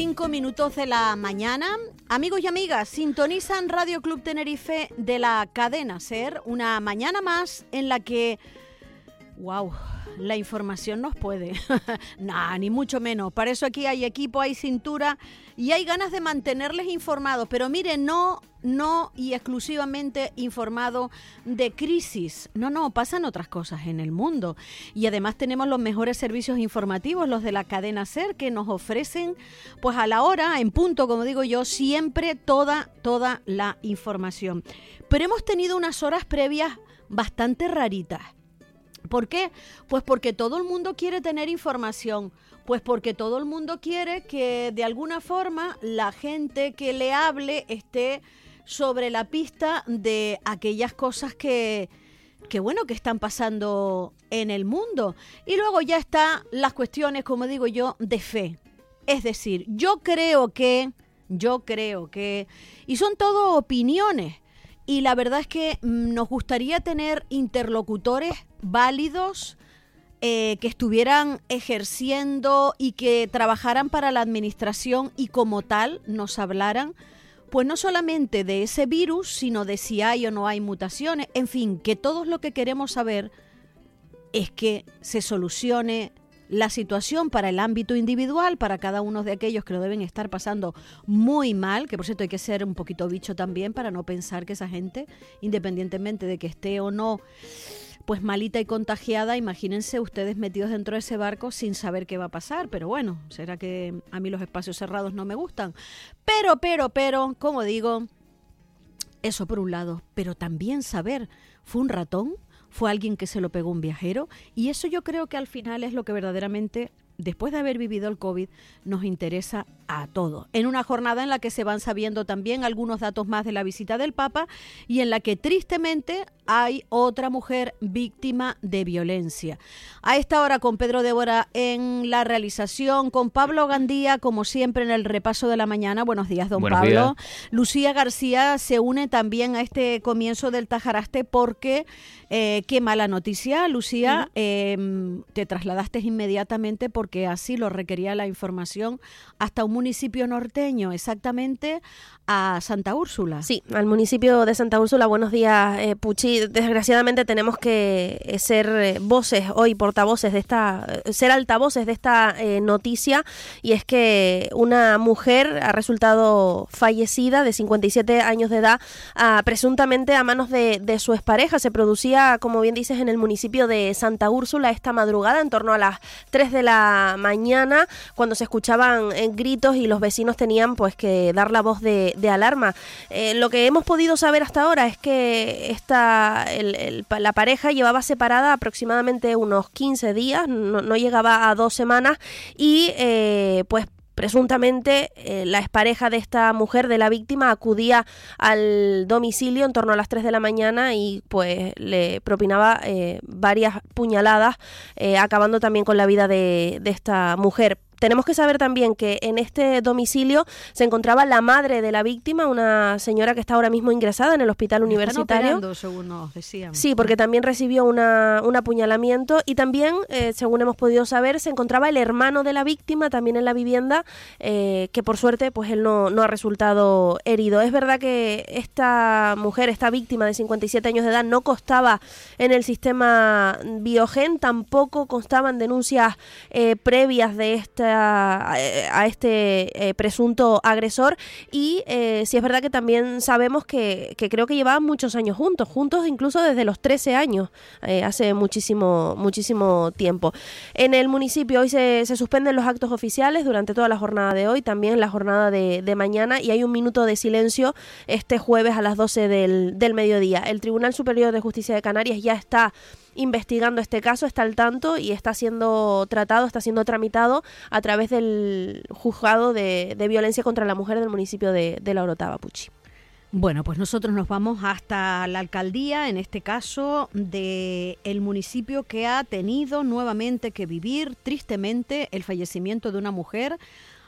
5 de la mañana. Amigos y amigas, sintonizan Radio Club Tenerife de la cadena SER, una mañana más en la que, wow, la información nos puede. Nah, ni mucho menos. Para eso aquí hay equipo, hay cintura y hay ganas de mantenerles informados. Pero miren, no y exclusivamente informado de crisis. No, pasan otras cosas en el mundo. Y además tenemos los mejores servicios informativos, los de la cadena SER, que nos ofrecen, pues a la hora, en punto, como digo yo, siempre toda la información. Pero hemos tenido unas horas previas bastante raritas. ¿Por qué? Pues porque todo el mundo quiere tener información, pues porque todo el mundo quiere que de alguna forma la gente que le hable esté sobre la pista de aquellas cosas que están pasando en el mundo. Y luego ya están las cuestiones, como digo yo, de fe. Es decir, yo creo que, y son todo opiniones, y la verdad es que nos gustaría tener interlocutores válidos que estuvieran ejerciendo y que trabajaran para la administración y como tal nos hablaran, pues no solamente de ese virus, sino de si hay o no hay mutaciones. En fin, que todos lo que queremos saber es que se solucione la situación para el ámbito individual, para cada uno de aquellos que lo deben estar pasando muy mal, que por cierto hay que ser un poquito bicho también para no pensar que esa gente, independientemente de que esté o no pues malita y contagiada, imagínense ustedes metidos dentro de ese barco sin saber qué va a pasar. Pero bueno, será que a mí los espacios cerrados no me gustan. Pero, como digo, eso por un lado, pero también saber, ¿fue un ratón? ¿Fue alguien que se lo pegó un viajero? Y eso yo creo que al final es lo que verdaderamente, después de haber vivido el COVID, nos interesa a todos. En una jornada en la que se van sabiendo también algunos datos más de la visita del Papa y en la que tristemente hay otra mujer víctima de violencia. A esta hora con Pedro Débora en la realización, con Pablo Gandía, como siempre en el repaso de la mañana. Buenos días, don Buenos Pablo. días. Lucía García se une también a este comienzo del Tajaraste porque, qué mala noticia, Lucía, te trasladaste inmediatamente porque así lo requería la información hasta un municipio norteño, exactamente a Santa Úrsula. Sí, al municipio de Santa Úrsula. Buenos días, Puchi. Desgraciadamente tenemos que ser voces hoy, portavoces de ser altavoces de esta noticia, y es que una mujer ha resultado fallecida de 57 años de edad, presuntamente a manos de su expareja. Se producía, como bien dices, en el municipio de Santa Úrsula esta madrugada, en torno a las 3 de la mañana, cuando se escuchaban gritos y los vecinos tenían pues que dar la voz de alarma. Lo que hemos podido saber hasta ahora es que la pareja llevaba separada aproximadamente unos 15 días, no llegaba a 2 semanas, y pues presuntamente la expareja de esta mujer, de la víctima, acudía al domicilio en torno a las 3 de la mañana y pues le propinaba varias puñaladas, acabando también con la vida de esta mujer. Tenemos que saber también que en este domicilio se encontraba la madre de la víctima, una señora que está ahora mismo ingresada en el hospital universitario. Están operando, según nos decían. Sí, porque también recibió un apuñalamiento, y también, según hemos podido saber, se encontraba el hermano de la víctima también en la vivienda, que por suerte pues él no ha resultado herido. Es verdad que esta mujer, esta víctima de 57 años de edad, no constaba en el sistema Biogen, tampoco constaban denuncias previas de a este presunto agresor, y sí es verdad que también sabemos que creo que llevaban muchos años juntos incluso desde los 13 años, hace muchísimo tiempo. En el municipio hoy se suspenden los actos oficiales durante toda la jornada de hoy, también la jornada de mañana, y hay un minuto de silencio este jueves a las 12 del mediodía. El Tribunal Superior de Justicia de Canarias ya está investigando este caso, está al tanto y está siendo tratado, está siendo tramitado a través del juzgado de violencia contra la mujer del municipio de La Orotava, Puchi. Bueno, pues nosotros nos vamos hasta la alcaldía, en este caso del municipio que ha tenido nuevamente que vivir tristemente el fallecimiento de una mujer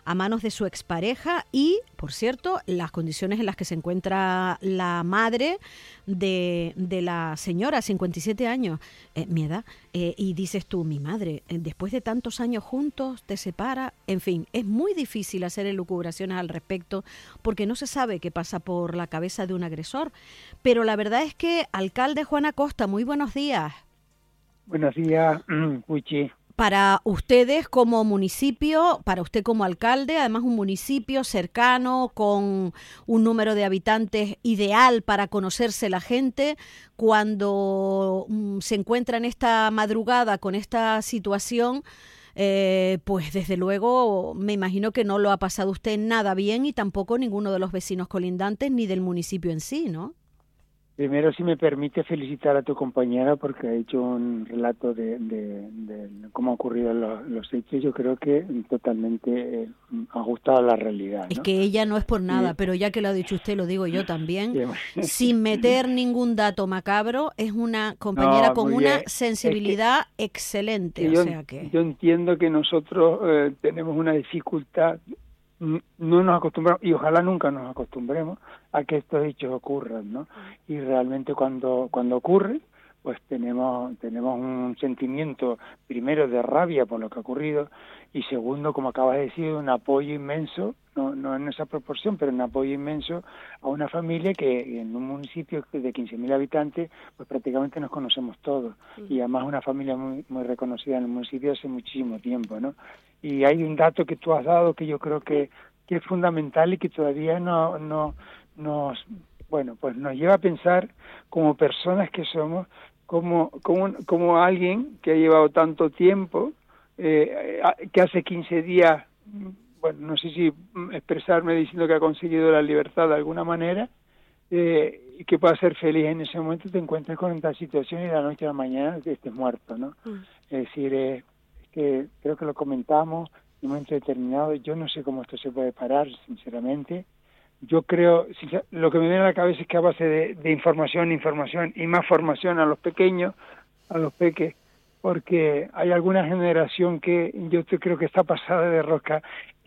a manos de su expareja y, por cierto, las condiciones en las que se encuentra la madre de la señora, 57 años, mi edad, y dices tú, mi madre, después de tantos años juntos, te separa, en fin, es muy difícil hacer elucubraciones al respecto porque no se sabe qué pasa por la cabeza de un agresor, pero la verdad es que, alcalde Juan Acosta, muy buenos días. Buenos días, Puchi. Para ustedes como municipio, para usted como alcalde, además un municipio cercano con un número de habitantes ideal para conocerse la gente, cuando se encuentra en esta madrugada con esta situación, pues desde luego me imagino que no lo ha pasado usted nada bien y tampoco ninguno de los vecinos colindantes ni del municipio en sí, ¿no? Primero, si me permite felicitar a tu compañera porque ha hecho un relato de cómo han ocurrido los hechos. Yo creo que totalmente ajustado a la realidad, ¿no? Es que ella no es por nada, sí, pero ya que lo ha dicho usted, lo digo yo también. Sí. Sin meter ningún dato macabro, es una compañera con una sensibilidad excelente. Yo, o sea que... yo entiendo que nosotros tenemos una dificultad. No nos acostumbramos, y ojalá nunca nos acostumbremos a que estos hechos ocurran, ¿no? Y realmente cuando ocurre, pues tenemos un sentimiento, primero, de rabia por lo que ha ocurrido, y segundo, como acabas de decir, un apoyo inmenso, no en esa proporción, pero un apoyo inmenso a una familia que en un municipio de 15.000 habitantes, pues prácticamente nos conocemos todos, y además una familia muy, muy reconocida en el municipio hace muchísimo tiempo, ¿no? Y hay un dato que tú has dado que yo creo que es fundamental y que todavía nos lleva a pensar como personas que somos, como alguien que ha llevado tanto tiempo, que hace 15 días, bueno, no sé si expresarme diciendo que ha conseguido la libertad de alguna manera, y que pueda ser feliz en ese momento, te encuentras con esta situación y de la noche a la mañana que estés muerto, ¿no? Es decir, que creo que lo comentamos en un momento determinado. Yo no sé cómo esto se puede parar, sinceramente. Yo creo, lo que me viene a la cabeza es que a base de información y más formación a los pequeños, a los peques, porque hay alguna generación que yo creo que está pasada de rosca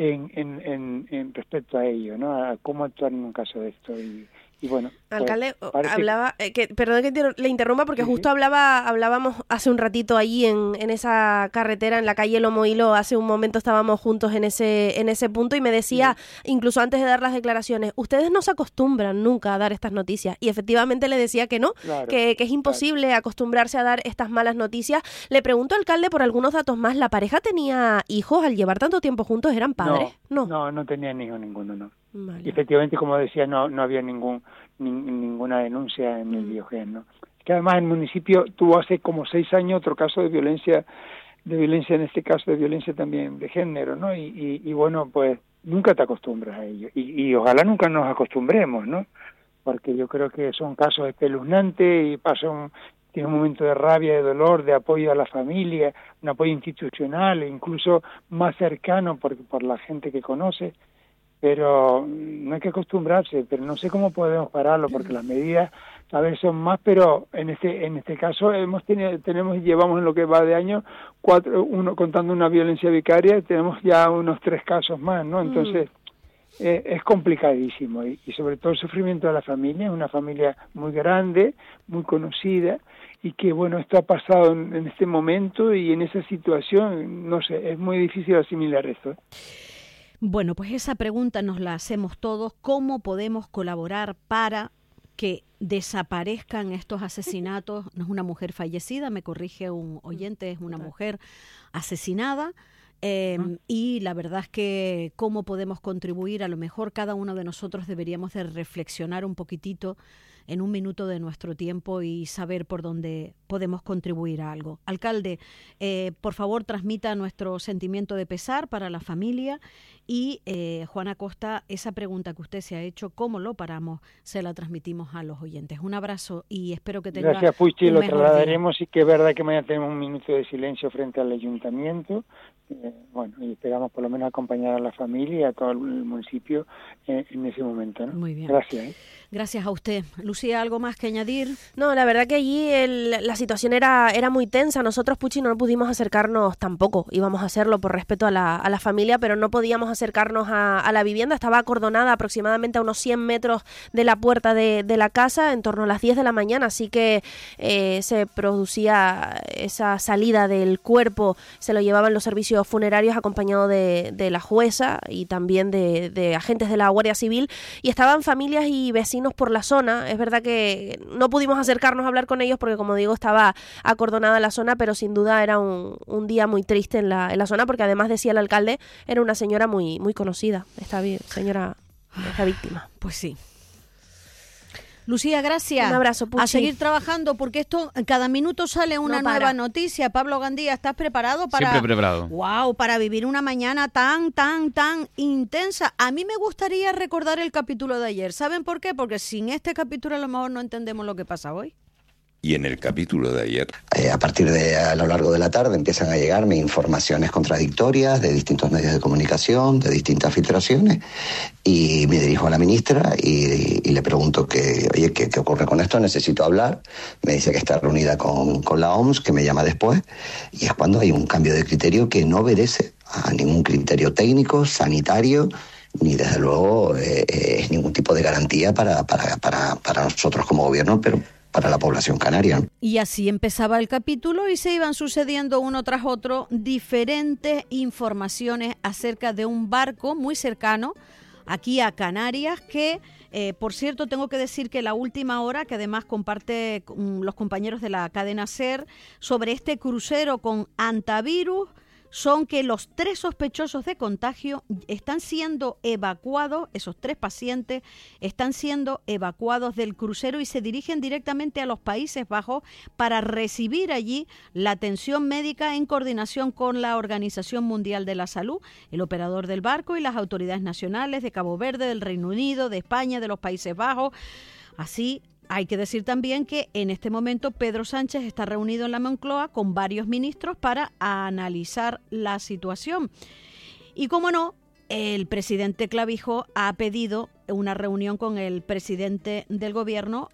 en respecto a ello, ¿no? A cómo actuar en un caso de esto. Y bueno, alcalde, hablaba, perdón que le interrumpa porque justo hablábamos hace un ratito allí en esa carretera en la calle Lomo Hilo, hace un momento estábamos juntos en ese punto y me decía, incluso antes de dar las declaraciones, ustedes no se acostumbran nunca a dar estas noticias, y efectivamente le decía que no, claro, que es imposible acostumbrarse a dar estas malas noticias. Le pregunto, alcalde, por algunos datos más, ¿la pareja tenía hijos al llevar tanto tiempo juntos? ¿Eran padres? No tenían hijos ninguno, no. Vale. Y efectivamente, como decía, no había ninguna denuncia en el Biogen, ¿no? Que además el municipio tuvo hace como 6 años otro caso de violencia en este caso de violencia también de género, ¿no? Y bueno, pues nunca te acostumbras a ello. Y ojalá nunca nos acostumbremos, ¿no? Porque yo creo que son casos espeluznantes y tiene un momento de rabia, de dolor, de apoyo a la familia, un apoyo institucional e incluso más cercano por la gente que conoce. Pero no hay que acostumbrarse, pero no sé cómo podemos pararlo, porque las medidas a veces son más, pero en este caso llevamos en lo que va de año contando una violencia vicaria, tenemos ya unos 3 casos más, ¿no? Entonces es complicadísimo y sobre todo el sufrimiento de la familia, es una familia muy grande, muy conocida, y que bueno, esto ha pasado en este momento y en esa situación, no sé, es muy difícil asimilar esto, ¿eh? Bueno, pues esa pregunta nos la hacemos todos. ¿Cómo podemos colaborar para que desaparezcan estos asesinatos? No es una mujer fallecida, me corrige un oyente, es una mujer asesinada. Y la verdad es que cómo podemos contribuir, a lo mejor cada uno de nosotros deberíamos de reflexionar un poquitito en un minuto de nuestro tiempo y saber por dónde podemos contribuir a algo. Alcalde, por favor transmita nuestro sentimiento de pesar para la familia y Juan Acosta, esa pregunta que usted se ha hecho, ¿cómo lo paramos? Se la transmitimos a los oyentes. Un abrazo y espero que tenga Gracias, Puchi, un lo mejor trasladaremos día. y que es verdad que mañana tenemos un minuto de silencio frente al ayuntamiento y esperamos por lo menos acompañar a la familia y a todo el municipio en ese momento, ¿no? Muy bien. Gracias. Gracias a usted. Lucía, ¿algo más que añadir? No, la verdad que allí la situación era muy tensa. Nosotros, Puchi, no pudimos acercarnos tampoco. Íbamos a hacerlo por respeto a la familia, pero no podíamos acercarnos a la vivienda. Estaba acordonada aproximadamente a unos 100 metros de la puerta de la casa, en torno a las 10 de la mañana. Así que se producía esa salida del cuerpo. Se lo llevaban los servicios funerarios acompañado de la jueza y también de agentes de la Guardia Civil. Y estaban familias y vecinos por la zona. Es verdad que no pudimos acercarnos a hablar con ellos porque, como digo, estaba acordonada la zona, pero sin duda era un día muy triste en la zona, porque además, decía el alcalde, era una señora muy, muy conocida, esta víctima. Pues sí. Lucía, gracias. Un abrazo, Puchi. A seguir trabajando, porque esto, cada minuto sale una nueva noticia. Pablo Gandía, ¿estás preparado para...? Siempre preparado. Wow, para vivir una mañana tan intensa. A mí me gustaría recordar el capítulo de ayer. ¿Saben por qué? Porque sin este capítulo a lo mejor no entendemos lo que pasa hoy. Y en el capítulo de ayer, a lo largo de la tarde empiezan a llegarme informaciones contradictorias de distintos medios de comunicación, de distintas filtraciones, y me dirijo a la ministra y le pregunto ¿qué ocurre con esto? Necesito hablar. Me dice que está reunida con la OMS, que me llama después, y es cuando hay un cambio de criterio que no obedece a ningún criterio técnico, sanitario, ni desde luego es ningún tipo de garantía para nosotros como gobierno, pero para la población canaria. Y así empezaba el capítulo y se iban sucediendo uno tras otro diferentes informaciones acerca de un barco muy cercano aquí a Canarias que, por cierto, tengo que decir que la última hora, que además comparte los compañeros de la cadena SER, sobre este crucero con antivirus, son que los 3 sospechosos de contagio están siendo evacuados, esos 3 pacientes están siendo evacuados del crucero y se dirigen directamente a los Países Bajos para recibir allí la atención médica en coordinación con la Organización Mundial de la Salud, el operador del barco y las autoridades nacionales de Cabo Verde, del Reino Unido, de España, de los Países Bajos. Así, hay que decir también que en este momento Pedro Sánchez está reunido en la Moncloa con varios ministros para analizar la situación. Y cómo no, el presidente Clavijo ha pedido una reunión con el presidente del gobierno.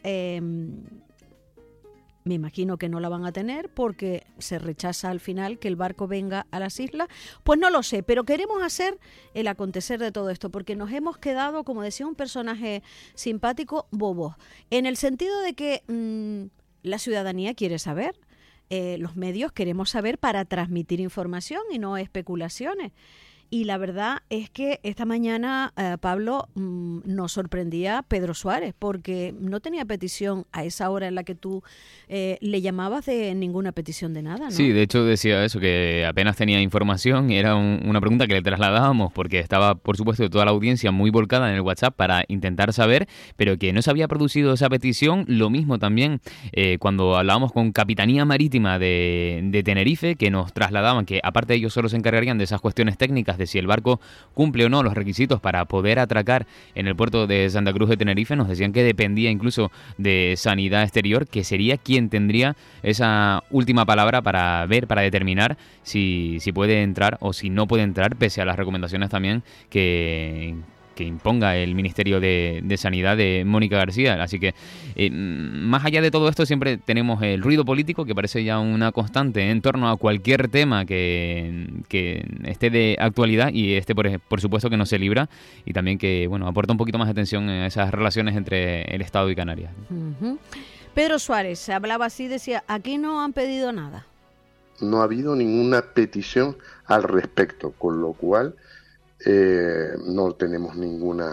Me imagino que no la van a tener porque se rechaza al final que el barco venga a las islas. Pues no lo sé, pero queremos hacer el acontecer de todo esto porque nos hemos quedado, como decía un personaje simpático, bobos. En el sentido de que la ciudadanía quiere saber, los medios queremos saber para transmitir información y no especulaciones. Y la verdad es que esta mañana, Pablo, nos sorprendía Pedro Suárez, porque no tenía petición a esa hora en la que tú le llamabas, de ninguna petición de nada, ¿no? Sí, de hecho decía eso, que apenas tenía información y era una pregunta que le trasladábamos porque estaba, por supuesto, toda la audiencia muy volcada en el WhatsApp para intentar saber, pero que no se había producido esa petición. Lo mismo también cuando hablábamos con Capitanía Marítima de Tenerife, que nos trasladaban que aparte ellos solo se encargarían de esas cuestiones técnicas de si el barco cumple o no los requisitos para poder atracar en el puerto de Santa Cruz de Tenerife. Nos decían que dependía incluso de Sanidad Exterior, que sería quien tendría esa última palabra para ver, para determinar si puede entrar o si no puede entrar, pese a las recomendaciones también que imponga el Ministerio de Sanidad de Mónica García. Así que más allá de todo esto siempre tenemos el ruido político, que parece ya una constante en torno a cualquier tema que esté de actualidad, y por supuesto que no se libra, y también que aporta un poquito más de atención a esas relaciones entre el Estado y Canarias. Uh-huh. Pedro Suárez hablaba así, decía, aquí no han pedido nada. No ha habido ninguna petición al respecto, con lo cual no tenemos ningún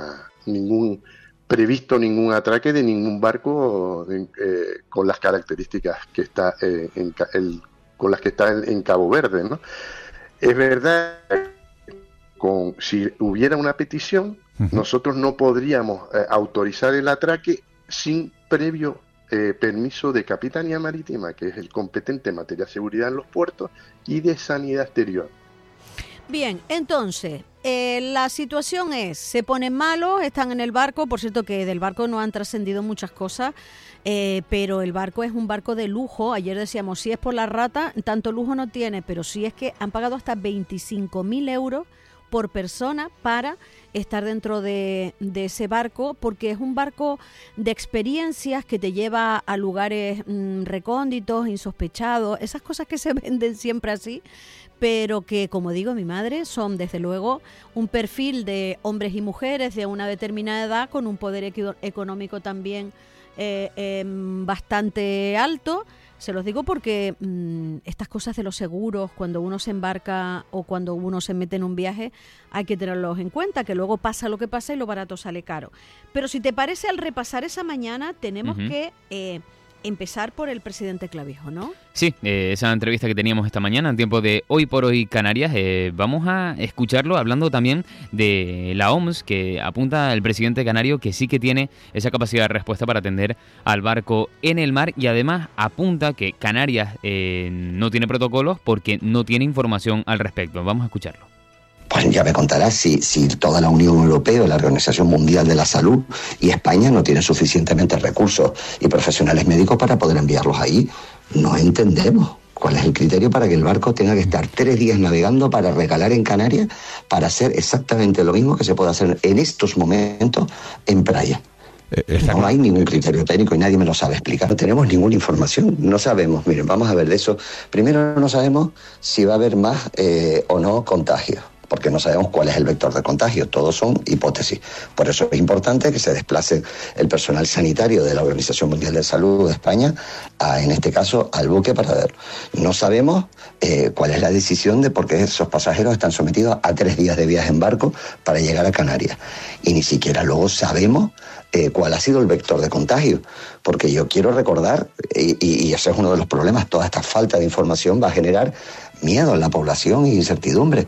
atraque de ningún barco con las características que está con las que está en Cabo Verde, ¿no? Es verdad, si hubiera una petición, nosotros no podríamos autorizar el atraque sin previo permiso de Capitanía Marítima, que es el competente en materia de seguridad en los puertos, y de Sanidad Exterior. Bien, entonces, la situación es, se ponen malos, están en el barco, por cierto que del barco no han trascendido muchas cosas, pero el barco es un barco de lujo. Ayer decíamos, si es por la rata, tanto lujo no tiene, pero sí es que han pagado hasta 25.000 euros por persona para estar dentro de ese barco, porque es un barco de experiencias que te lleva a lugares recónditos, insospechados, esas cosas que se venden siempre así, pero que, como digo mi madre, son desde luego un perfil de hombres y mujeres de una determinada edad, con un poder económico también bastante alto. Se los digo porque estas cosas de los seguros, cuando uno se embarca o cuando uno se mete en un viaje, hay que tenerlos en cuenta, que luego pasa lo que pasa y lo barato sale caro. Pero si te parece, al repasar esa mañana, tenemos que empezar por el presidente Clavijo, ¿no? Sí, esa entrevista que teníamos esta mañana en tiempo de Hoy por Hoy Canarias, vamos a escucharlo hablando también de la OMS, que apunta al presidente canario que sí que tiene esa capacidad de respuesta para atender al barco en el mar, y además apunta que Canarias no tiene protocolos porque no tiene información al respecto. Vamos a escucharlo. Pues ya me contarás si toda la Unión Europea, la Organización Mundial de la Salud y España no tienen suficientemente recursos y profesionales médicos para poder enviarlos ahí. No entendemos cuál es el criterio para que el barco tenga que estar 3 días navegando para recalar en Canarias para hacer exactamente lo mismo que se puede hacer en estos momentos en Praia. No hay ningún criterio técnico y nadie me lo sabe explicar. No tenemos ninguna información, no sabemos. Miren, vamos a ver de eso. Primero, no sabemos si va a haber más o no contagios, porque no sabemos cuál es el vector de contagio. Todos son hipótesis. Por eso es importante que se desplace el personal sanitario de la Organización Mundial de Salud de España, en este caso, al buque para verlo. No sabemos cuál es la decisión de por qué esos pasajeros están sometidos a 3 días de viaje en barco para llegar a Canarias. Y ni siquiera luego sabemos cuál ha sido el vector de contagio. Porque yo quiero recordar, y ese es uno de los problemas, toda esta falta de información va a generar miedo en la población e incertidumbre.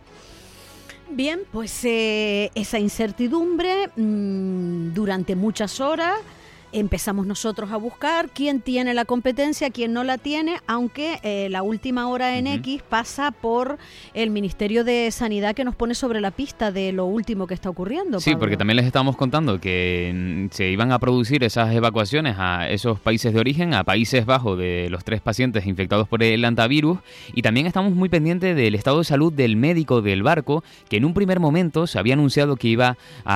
Bien, pues esa incertidumbre durante muchas horas empezamos nosotros a buscar quién tiene la competencia, quién no la tiene, aunque la última hora en X pasa por el Ministerio de Sanidad, que nos pone sobre la pista de lo último que está ocurriendo. Sí, Pablo. porque también les estábamos contando que se iban a producir esas evacuaciones a esos países de origen, a Países Bajos, de los 3 pacientes infectados por el hantavirus, y también estamos muy pendientes del estado de salud del médico del barco, que en un primer momento se había anunciado que iba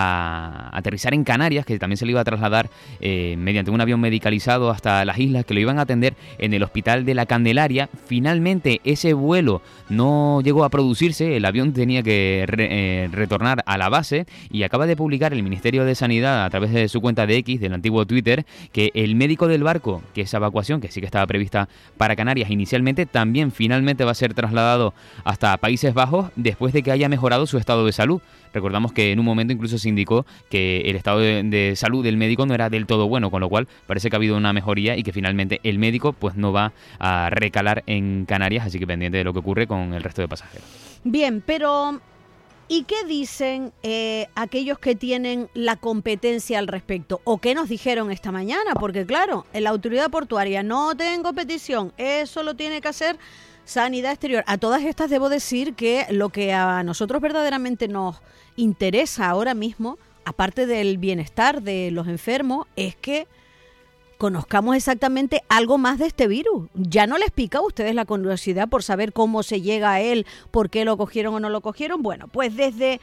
a aterrizar en Canarias, que también se le iba a trasladar mediante un avión medicalizado hasta las islas, que lo iban a atender en el hospital de la Candelaria. Finalmente ese vuelo no llegó a producirse, el avión tenía que retornar a la base, y acaba de publicar el Ministerio de Sanidad a través de su cuenta de X, del antiguo Twitter, que el médico del barco, que esa evacuación, que sí que estaba prevista para Canarias inicialmente, también finalmente va a ser trasladado hasta Países Bajos después de que haya mejorado su estado de salud. Recordamos que en un momento incluso se indicó que el estado de salud del médico no era del todo bueno, con lo cual parece que ha habido una mejoría y que finalmente el médico pues no va a recalar en Canarias, así que pendiente de lo que ocurre con el resto de pasajeros. Bien, pero ¿y qué dicen aquellos que tienen la competencia al respecto? ¿O qué nos dijeron esta mañana? Porque claro, en la autoridad portuaria no tengo petición, eso lo tiene que hacer Sanidad Exterior. A todas estas debo decir que lo que a nosotros verdaderamente nos interesa ahora mismo, aparte del bienestar de los enfermos, es que conozcamos exactamente algo más de este virus. ¿Ya no les pica a ustedes la curiosidad por saber cómo se llega a él, por qué lo cogieron o no lo cogieron? Bueno, pues desde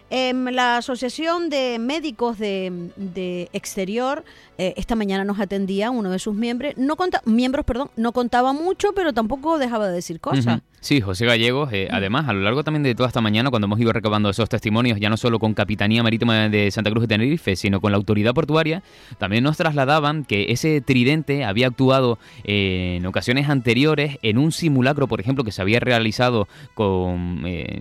la Asociación de Médicos de Exterior, esta mañana nos atendía uno de sus miembros, no contaba mucho, pero tampoco dejaba de decir cosas. Sí, José Gallegos, además, a lo largo también de toda esta mañana, cuando hemos ido recabando esos testimonios, ya no solo con Capitanía Marítima de Santa Cruz de Tenerife, sino con la autoridad portuaria, también nos trasladaban que ese tridente había actuado en ocasiones anteriores en un simulacro, por ejemplo, que se había realizado con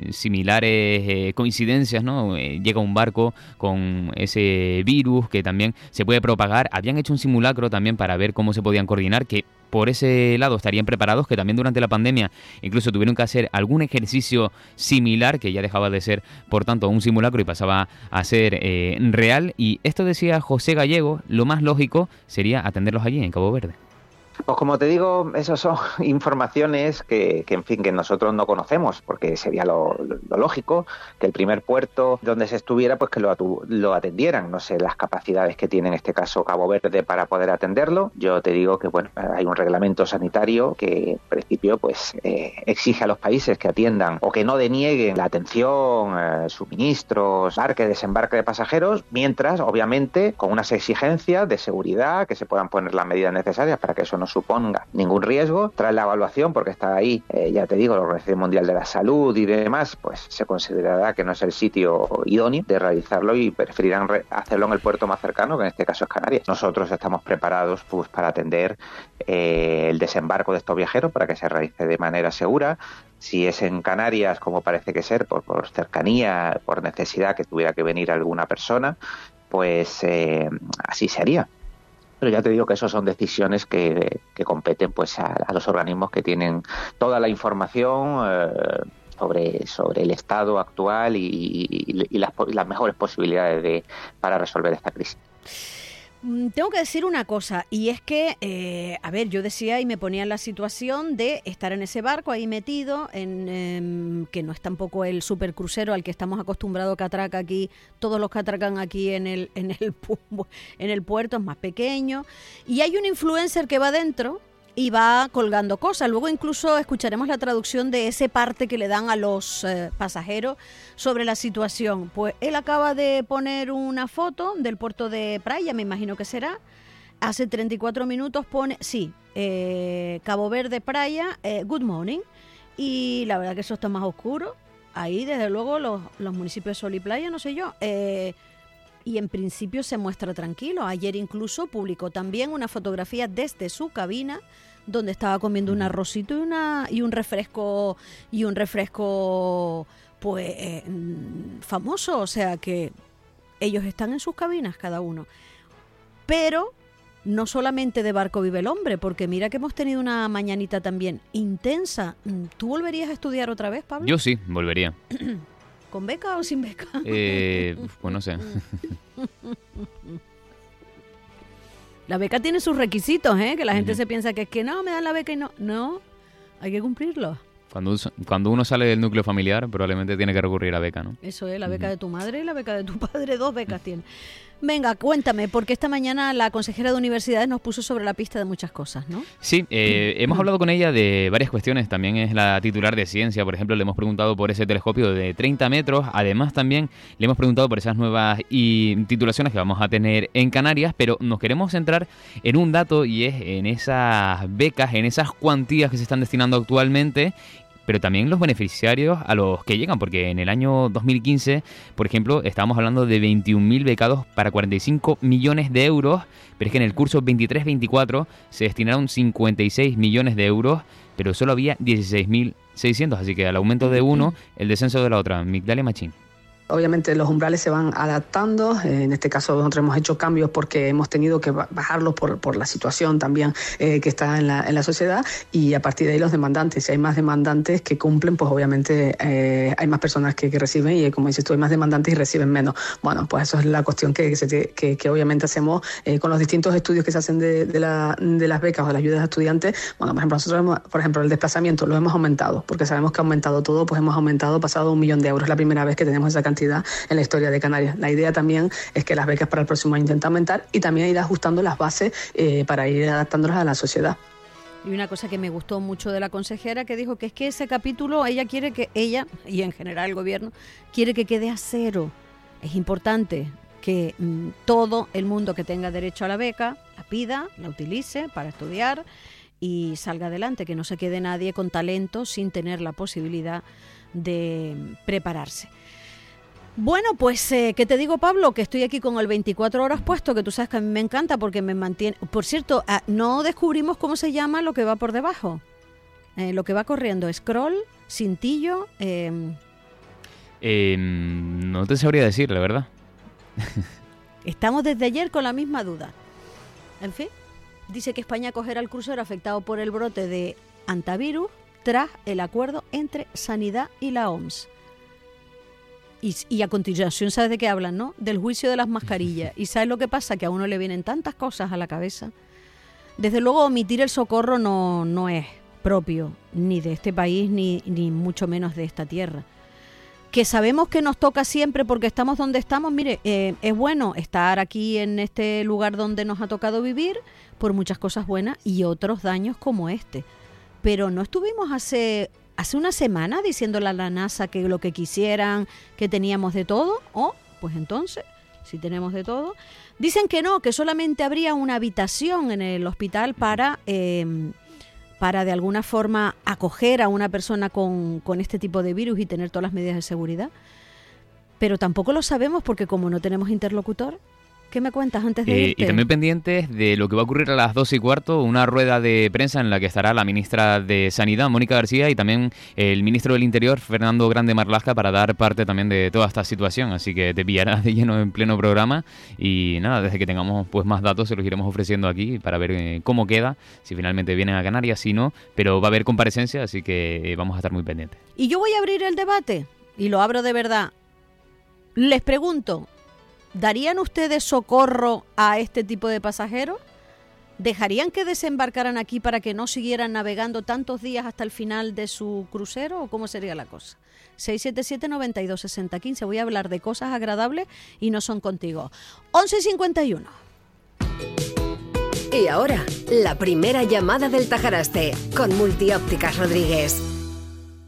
similares coincidencias, ¿no? Llega un barco con ese virus que también se puede propagar. Habían hecho un simulacro también para ver cómo se podían coordinar, que por ese lado estarían preparados, que también durante la pandemia incluso tuvieron que hacer algún ejercicio similar, que ya dejaba de ser, por tanto, un simulacro y pasaba a ser real. Y esto decía José Gallego, lo más lógico sería atenderlos allí en Cabo Verde. Pues como te digo, esas son informaciones que en fin, que nosotros no conocemos, porque sería lo lógico que el primer puerto donde se estuviera, pues que lo atendieran. No sé las capacidades que tiene en este caso Cabo Verde para poder atenderlo. Yo te digo que bueno, hay un reglamento sanitario que en principio pues exige a los países que atiendan o que no denieguen la atención, suministros, desembarque de pasajeros, mientras obviamente con unas exigencias de seguridad, que se puedan poner las medidas necesarias para que eso no suponga ningún riesgo. Tras la evaluación, porque está ahí, ya te digo, la Organización Mundial de la Salud y demás, pues se considerará que no es el sitio idóneo de realizarlo y preferirán hacerlo en el puerto más cercano, que en este caso es Canarias. Nosotros estamos preparados pues para atender el desembarco de estos viajeros para que se realice de manera segura. Si es en Canarias, como parece que ser, por cercanía, por necesidad que tuviera que venir alguna persona, pues así sería. Pero ya te digo que eso son decisiones que competen pues a los organismos que tienen toda la información sobre el estado actual y las mejores posibilidades para resolver esta crisis. Tengo que decir una cosa, y es que, yo decía y me ponía en la situación de estar en ese barco ahí metido, que no es tampoco el supercrucero al que estamos acostumbrados que atraca aquí, todos los que atracan aquí en el puerto, es más pequeño, y hay un influencer que va dentro y va colgando cosas. Luego incluso escucharemos la traducción de ese parte que le dan a los pasajeros sobre la situación. Pues él acaba de poner una foto del puerto de Praia, me imagino que será. Hace 34 minutos pone, Cabo Verde, Praia, good morning. Y la verdad que eso está más oscuro. Ahí, desde luego, los municipios de Sol y Playa, no sé yo. Y en principio se muestra tranquilo. Ayer incluso publicó también una fotografía desde su cabina donde estaba comiendo un arrocito y un refresco pues famoso, o sea que ellos están en sus cabinas cada uno. Pero no solamente de barco vive el hombre, porque mira que hemos tenido una mañanita también intensa. ¿Tú volverías a estudiar otra vez, Pablo? Yo sí, volvería. ¿Con beca o sin beca? Pues no sé. La beca tiene sus requisitos, que la gente se piensa que es que no, me dan la beca y no. No, hay que cumplirlo. Cuando uno sale del núcleo familiar, probablemente tiene que recurrir a beca, ¿no? Eso es, la beca de tu madre y la beca de tu padre, 2 becas tiene. Venga, cuéntame, porque esta mañana la consejera de universidades nos puso sobre la pista de muchas cosas, ¿no? Sí, hemos hablado con ella de varias cuestiones. También es la titular de ciencia, por ejemplo, le hemos preguntado por ese telescopio de 30 metros. Además, también le hemos preguntado por esas nuevas titulaciones que vamos a tener en Canarias, pero nos queremos centrar en un dato y es en esas becas, en esas cuantías que se están destinando actualmente, pero también los beneficiarios a los que llegan, porque en el año 2015, por ejemplo, estábamos hablando de 21.000 becados para 45 millones de euros, pero es que en el curso 23-24 se destinaron 56 millones de euros, pero solo había 16.600, así que al aumento de uno, el descenso de la otra. Migdalia Machín. Obviamente los umbrales se van adaptando, en este caso nosotros hemos hecho cambios porque hemos tenido que bajarlos por la situación también que está en la sociedad, y a partir de ahí los demandantes, si hay más demandantes que cumplen, pues obviamente hay más personas que reciben, y como dices tú, hay más demandantes y reciben menos. Bueno, pues eso es la cuestión que obviamente hacemos con los distintos estudios que se hacen de las becas o de las ayudas a estudiantes. Bueno, por ejemplo, nosotros el desplazamiento lo hemos aumentado, porque sabemos que ha aumentado todo, pues hemos aumentado pasado 1 millón de euros, es la primera vez que tenemos esa cantidad en la historia de Canarias. La idea también es que las becas para el próximo año intentan aumentar y también ir ajustando las bases para ir adaptándolas a la sociedad. Y una cosa que me gustó mucho de la consejera, que dijo que es que ese capítulo ella quiere que ella, y en general el gobierno, quiere que quede a cero. Es importante que todo el mundo que tenga derecho a la beca la pida, la utilice para estudiar y salga adelante, que no se quede nadie con talento sin tener la posibilidad de prepararse. Bueno, pues, ¿qué te digo, Pablo? Que estoy aquí con el 24 horas puesto, que tú sabes que a mí me encanta porque me mantiene... Por cierto, no descubrimos cómo se llama lo que va por debajo. Lo que va corriendo, scroll, cintillo... No te sabría decir, la verdad. Estamos desde ayer con la misma duda. En fin, dice que España acogerá el crucero afectado por el brote de antivirus tras el acuerdo entre Sanidad y la OMS. Y a continuación, ¿sabes de qué hablan, no? Del juicio de las mascarillas. ¿Y sabes lo que pasa? Que a uno le vienen tantas cosas a la cabeza. Desde luego, omitir el socorro no es propio ni de este país ni mucho menos de esta tierra. Que sabemos que nos toca siempre porque estamos donde estamos. Mire, es bueno estar aquí en este lugar donde nos ha tocado vivir por muchas cosas buenas y otros daños como este. Pero no estuvimos hace una semana diciéndole a la NASA que lo que quisieran, que teníamos de todo. Pues entonces, si tenemos de todo. Dicen que no, que solamente habría una habitación en el hospital para de alguna forma acoger a una persona con este tipo de virus y tener todas las medidas de seguridad. Pero tampoco lo sabemos porque como no tenemos interlocutor. ¿Qué me cuentas antes de irte? Y también pendientes de lo que va a ocurrir a las 2:15, una rueda de prensa en la que estará la ministra de Sanidad, Mónica García, y también el ministro del Interior, Fernando Grande Marlaska, para dar parte también de toda esta situación. Así que te pillarás de lleno en pleno programa y nada, desde que tengamos pues más datos se los iremos ofreciendo aquí para ver cómo queda, si finalmente vienen a Canarias, si no, pero va a haber comparecencia, así que vamos a estar muy pendientes. Y yo voy a abrir el debate, y lo abro de verdad. Les pregunto, ¿darían ustedes socorro a este tipo de pasajeros? ¿Dejarían que desembarcaran aquí para que no siguieran navegando tantos días hasta el final de su crucero o cómo sería la cosa? 677-92-60-15. Voy a hablar de cosas agradables y no son contigo. 11:51. Y ahora, la primera llamada del Tajaraste con Multiópticas Rodríguez.